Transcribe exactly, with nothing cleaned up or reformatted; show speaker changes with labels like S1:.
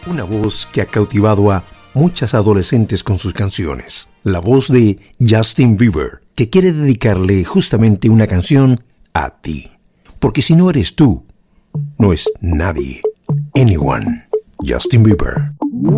S1: Una voz que ha cautivado a muchas adolescentes con sus canciones. La voz de Justin Bieber, que quiere dedicarle justamente una canción a ti. Porque si no eres tú, no es nadie. Anyone. Justin Bieber.